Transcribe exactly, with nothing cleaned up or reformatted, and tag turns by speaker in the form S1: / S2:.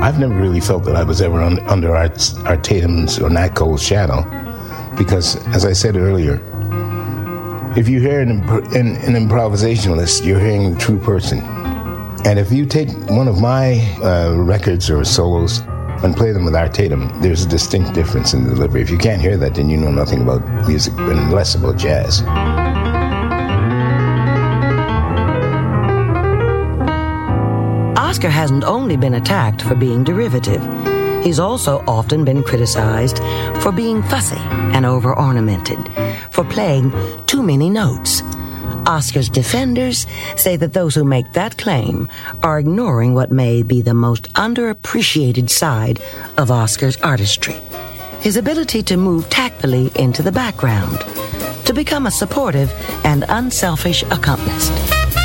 S1: I've never really felt that I was ever un- under Art, Art Tatum's or Nat Cole's shadow, because, as I said earlier, if you hear an, imp- an, an improvisationalist, you're hearing the true person. And if you take one of my uh, records or solos and play them with Art Tatum, there's a distinct difference in the delivery. If you can't hear that, then you know nothing about music and less about jazz.
S2: Oscar hasn't only been attacked for being derivative. He's also often been criticized for being fussy and over-ornamented, for playing too many notes. Oscar's defenders say that those who make that claim are ignoring what may be the most underappreciated side of Oscar's artistry, his ability to move tactfully into the background, to become a supportive and unselfish accompanist.